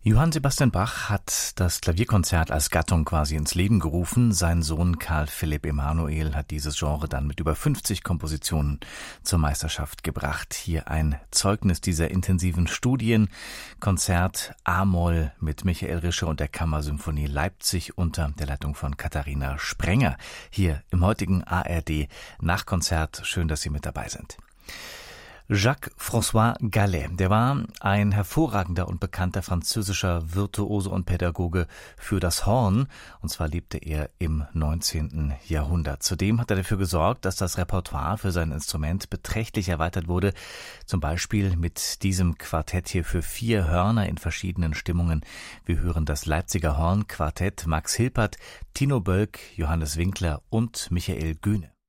Johann Sebastian Bach hat das Klavierkonzert als Gattung quasi ins Leben gerufen. Sein Sohn Karl Philipp Emanuel hat dieses Genre dann mit über 50 Kompositionen zur Meisterschaft gebracht. Hier ein Zeugnis dieser intensiven Studien. Konzert A-Moll mit Michael Rische und der Kammersymphonie Leipzig unter der Leitung von Katharina Sprenger. Hier im heutigen ARD Nachkonzert. Schön, dass Sie mit dabei sind. Jacques-François Gallet, der war ein hervorragender und bekannter französischer Virtuose und Pädagoge für das Horn, und zwar lebte er im 19. Jahrhundert. Zudem hat er dafür gesorgt, dass das Repertoire für sein Instrument beträchtlich erweitert wurde, zum Beispiel mit diesem Quartett hier für 4 Hörner in verschiedenen Stimmungen. Wir hören das Leipziger Hornquartett, Max Hilpert, Tino Bölk, Johannes Winkler und Michael Göhne.